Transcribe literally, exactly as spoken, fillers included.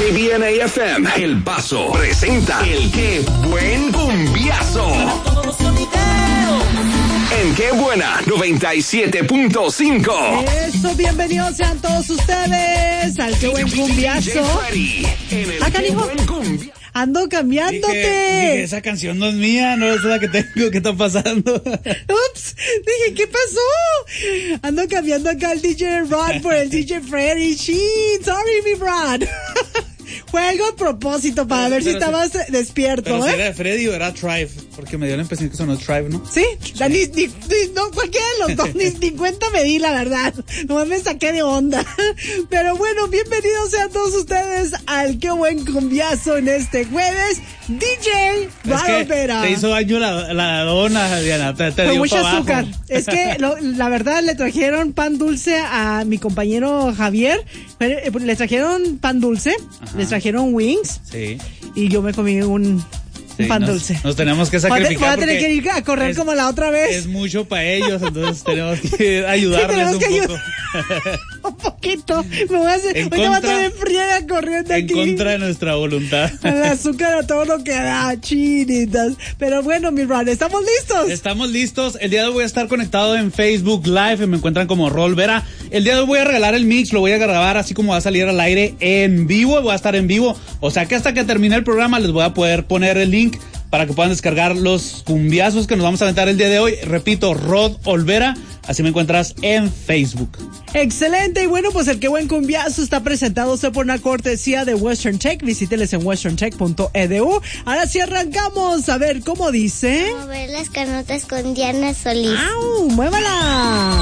B N A F M, El Paso, presenta el Qué Buen Cumbiazo. En Qué Buena, noventa y siete punto cinco. Eso, bienvenidos sean todos ustedes al Qué Buen Cumbiazo. Acá, hijo, ando cambiándote. Dije, dije, esa canción no es mía, no es la que tengo, ¿qué está pasando? Ups, dije, ¿qué pasó? Ando cambiando acá el D J Rod por el D J Freddy. Shit, sorry, mi Brad. Fue algo a propósito para pero, ver pero si estabas si, despierto. Pero ¿eh? si era Freddy o era Tribe, porque me dio la impresión que sonó Tribe, ¿no? Sí, sí. Ni, ni, ni, no, cualquiera de los dos, ni, ni cuenta me di, la verdad. Nomás me saqué de onda. Pero bueno, bienvenidos sean todos ustedes al Qué Buen Cumbiazo en este jueves. D J Rod Vera. Te hizo daño la, la dona, Diana. Te, te Con dio mucho pa' azúcar. abajo. Es que lo, la verdad le trajeron pan dulce a mi compañero Javier. Le trajeron pan dulce. Ajá. Les trajeron wings. Sí. Y yo me comí un, sí, un pan nos, dulce. Nos tenemos que sacrificar. Voy a tener que ir a correr es, como la otra vez. Es mucho para ellos, entonces tenemos que ayudarles sí, tenemos un que poco. Ayudar. Un poquito. Me voy a hacer. Hoy te voy a tener friega corriendo en aquí. En contra de nuestra voluntad. El azúcar a todo lo que da, chinitas. Pero bueno, mi Ron, ¿estamos listos? Estamos listos. El día de hoy voy a estar conectado en Facebook Live. Me encuentran como Rol Vera. El día de hoy voy a regalar el mix. Lo voy a grabar así como va a salir al aire en vivo. Voy a estar en vivo. O sea que hasta que termine el programa les voy a poder poner el link para que puedan descargar los cumbiazos que nos vamos a aventar el día de hoy. Repito, Rod Olvera. Así me encuentras en Facebook. Excelente. Y bueno, pues el Qué Buen Cumbiazo está presentado por una cortesía de Western Tech. Visíteles en western tech punto e d u. Ahora sí arrancamos. A ver, ¿cómo dice? Mover las canotas con Diana Solís. ¡Au! ¡Muévala!